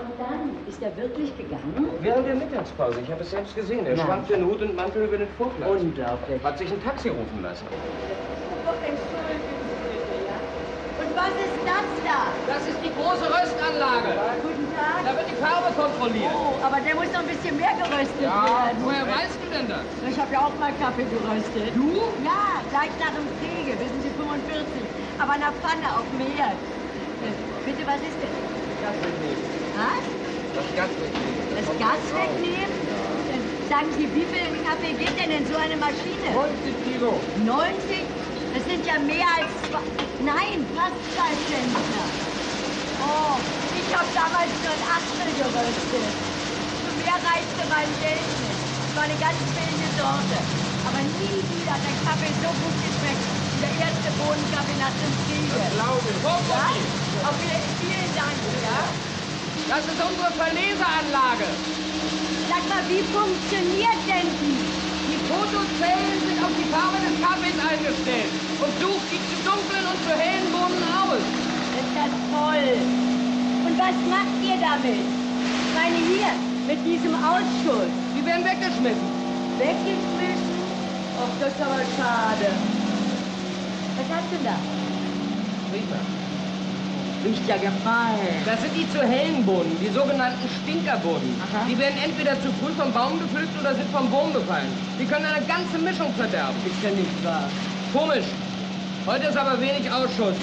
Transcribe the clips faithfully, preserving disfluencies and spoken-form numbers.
Und dann ist er wirklich gegangen? Während der Mittagspause. Ich habe es selbst gesehen. Er schwankte in Hut und Mantel über den Vorplatz. Unglaublich. Hat sich ein Taxi rufen lassen. Doch, entschuldigen Sie bitte, ja? Und was ist das da? Das ist die große Röstanlage. Guten Tag. Da wird die Farbe kontrolliert. Oh, aber der muss noch ein bisschen mehr geröstet Ja, werden. woher weißt du denn das? Ich habe ja auch mal Kaffee geröstet. Du? Ja, gleich nach dem Kriege, wissen Sie, fünfundvierzig. Aber in der Pfanne auf dem Herd. Bitte, was ist denn? Das wegnehmen. Was? Das Gas wegnehmen. Das Gas wegnehmen? Dann sagen Sie, wie viel Kaffee geht denn in so eine Maschine? neunzig Kilo. neunzig? Das sind ja mehr als zwei... Nein, fast zwei Zentner. Oh, ich habe damals nur ein Achtel geröstet. Zu mehr reichte mein Geld nicht. Es war eine ganz billige Sorte. Aber nie wieder hat der Kaffee so gut geschmeckt wie der erste Bohnenkaffee nach dem Kriege. Das glaube ich. Ja? Auf Wiedersehen. Vielen Dank, ja? Das ist unsere Verleseanlage. Sag mal, wie funktioniert denn die? Die Fotozellen sind auf die Farbe des Kaffees eingestellt und sucht die zu dunklen und zu hellen Bohnen aus. Das ist ja toll. Und was macht ihr damit? Ich meine hier, mit diesem Ausschuss. Die werden weggeschmissen. Weggeschmissen? Ach, das ist aber schade. Was hast du da? Riech mal. Riecht ja gefallen. Das sind die zu hellen Bohnen, die sogenannten Stinkerbohnen. Aha. Die werden entweder zu früh vom Baum gepflückt oder sind vom Wurm befallen. Die können eine ganze Mischung verderben. Ist ja nicht wahr. Komisch. Heute ist aber wenig Ausschuss.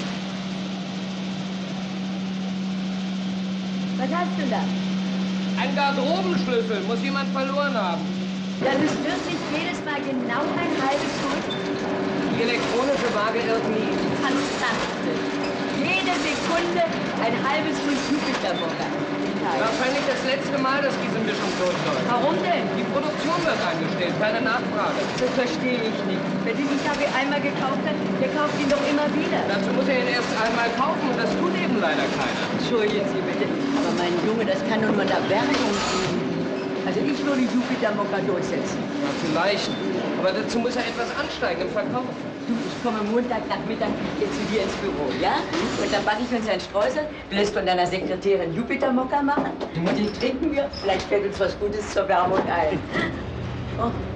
Was hast du da? Ein Garderobenschlüssel muss jemand verloren haben. Das ist wirklich jedes Mal genau ein halbes Gut. Die elektronische Waage irrt nie. Fantastisch. Jede Sekunde ein halbes Gut Jupiterburger. Wahrscheinlich das letzte Mal, dass diese Mischung durchläuft. Warum denn? Die Produktion wird eingestellt, keine Nachfrage. Das verstehe ich nicht. Wer diesen Kaffee einmal gekauft hat, der kauft ihn doch immer wieder. Dazu muss er ihn erst einmal kaufen und das tut eben leider keiner. Entschuldigen Sie bitte, aber mein Junge, das kann doch nur in der Werbung gehen. Also ich würde Jupiter-Mokka durchsetzen. Na, vielleicht. Aber dazu muss er etwas ansteigen im Verkauf. Du, ich komme Montagnachmittag jetzt zu dir ins Büro, ja? Und dann backe ich uns ein Streusel, du lässt von deiner Sekretärin Jupiter-Mokka machen und den trinken wir. Vielleicht fällt uns was Gutes zur Werbung ein. Oh.